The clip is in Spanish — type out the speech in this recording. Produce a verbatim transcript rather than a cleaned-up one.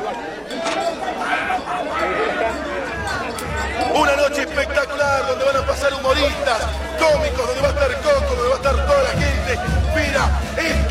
Una noche espectacular donde van a pasar humoristas, cómicos, donde va a estar Coco, donde va a estar toda la gente. Mira, esta